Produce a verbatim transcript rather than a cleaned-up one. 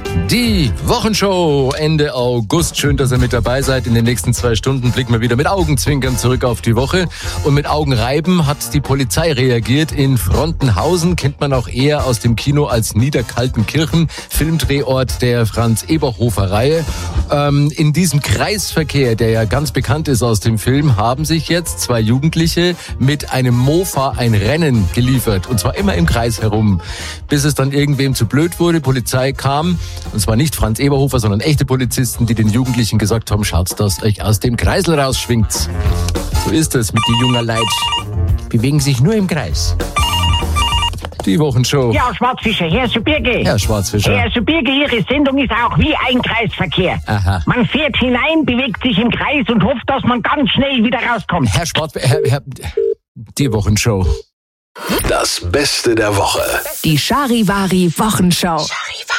Die Wochenshow Ende August. Schön, dass ihr mit dabei seid. In den nächsten zwei Stunden blicken wir wieder mit Augenzwinkern zurück auf die Woche. Und mit Augenreiben hat die Polizei reagiert. In Frontenhausen kennt man auch eher aus dem Kino als Niederkaltenkirchen, Filmdrehort der Franz-Eberhofer-Reihe. Ähm, in diesem Kreisverkehr, der ja ganz bekannt ist aus dem Film, haben sich jetzt zwei Jugendliche mit einem Mofa ein Rennen geliefert. Und zwar immer im Kreis herum. Bis es dann irgendwem zu blöd wurde. Polizei kam. Und zwar nicht Franz Eberhofer, sondern echte Polizisten, die den Jugendlichen gesagt haben, schaut, dass euch aus dem Kreisel rausschwingt. So ist es mit den jungen Leuten. Bewegen sich nur im Kreis. Die Wochenshow. Ja, Schwarzfischer, Herr Subirge. Herr Schwarzfischer. Herr Subirge, Ihre Sendung ist auch wie ein Kreisverkehr. Aha. Man fährt hinein, bewegt sich im Kreis und hofft, dass man ganz schnell wieder rauskommt. Herr Schwarzfischer, Herr, Herr, die Wochenshow. Das Beste der Woche. Die Charivari Wochenschau. Charivari.